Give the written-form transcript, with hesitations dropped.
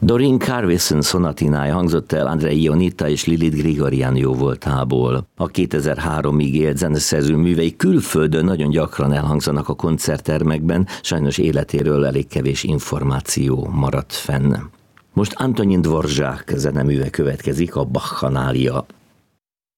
Doreen Carvison szonatinája hangzott el Andrei Ionita és Lilith Grigorian jóvoltából. A 2003-ig élt zeneszerző művei külföldön nagyon gyakran elhangzanak a koncerttermekben, sajnos életéről elég kevés információ maradt fenn. Most Antonin Dvorak zeneműve következik, a Bacchanalia.